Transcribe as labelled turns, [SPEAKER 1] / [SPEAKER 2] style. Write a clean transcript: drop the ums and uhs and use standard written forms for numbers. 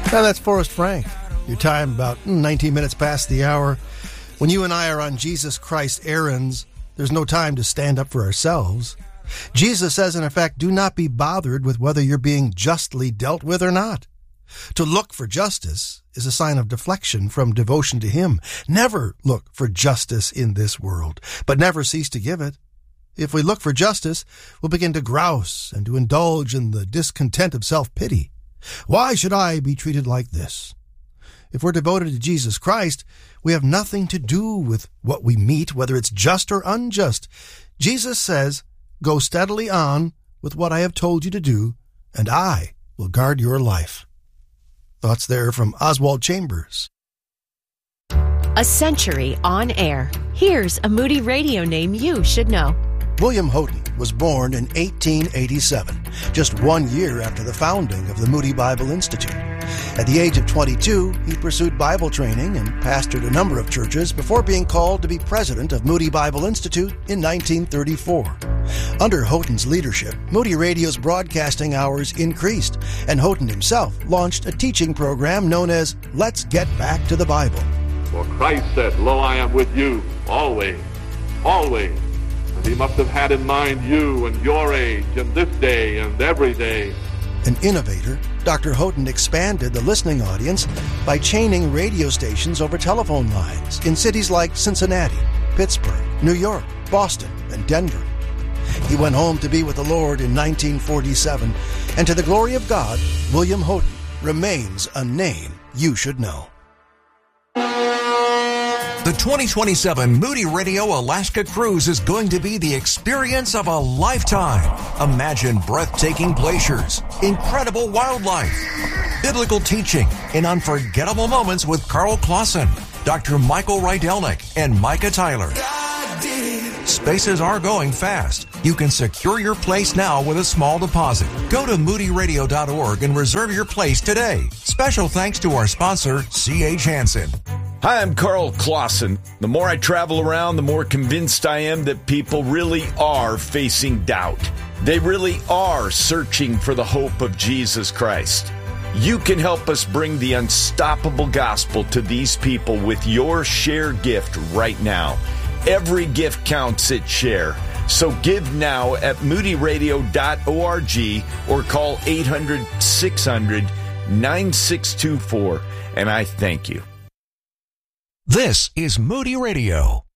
[SPEAKER 1] Now that's Forrest Frank. Your time about 19 minutes past the hour. When you and I are on Jesus Christ errands, there's no time to stand up for ourselves. Jesus says, in effect, do not be bothered with whether you're being justly dealt with or not. To look for justice is a sign of deflection from devotion to Him. Never look for justice in this world, but never cease to give it. If we look for justice, we'll begin to grouse and to indulge in the discontent of self-pity. Why should I be treated like this? If we're devoted to Jesus Christ, we have nothing to do with what we meet, whether it's just or unjust. Jesus says, go steadily on with what I have told you to do, and I will guard your life. Thoughts there from Oswald Chambers.
[SPEAKER 2] A century on air. Here's a Moody Radio name you should know.
[SPEAKER 1] William Houghton was born in 1887, just 1 year after the founding of the Moody Bible Institute. At the age of 22, he pursued Bible training and pastored a number of churches before being called to be president of Moody Bible Institute in 1934. Under Houghton's leadership, Moody Radio's broadcasting hours increased, and Houghton himself launched a teaching program known as Let's Get Back to the Bible.
[SPEAKER 3] For Christ said, Lo, I am with you always, always. And he must have had in mind you and your age and this day and every day.
[SPEAKER 1] An innovator, Dr. Houghton expanded the listening audience by chaining radio stations over telephone lines in cities like Cincinnati, Pittsburgh, New York, Boston, and Denver. He went home to be with the Lord in 1947, and to the glory of God, William Houghton remains a name you should know.
[SPEAKER 4] The 2027 Moody Radio Alaska Cruise is going to be the experience of a lifetime. Imagine breathtaking glaciers, incredible wildlife, biblical teaching, and unforgettable moments with Carl Clausen, Dr. Michael Rydelnik, and Micah Tyler. Spaces are going fast. You can secure your place now with a small deposit. Go to moodyradio.org and reserve your place today. Special thanks to our sponsor, C.H. Hansen.
[SPEAKER 5] Hi, I'm Carl Clausen. The more I travel around, the more convinced I am that people really are facing doubt. They really are searching for the hope of Jesus Christ. You can help us bring the unstoppable gospel to these people with your Share gift right now. Every gift counts at Share. So give now at moodyradio.org or call 800-600-9624. And I thank you.
[SPEAKER 4] This is Moody Radio.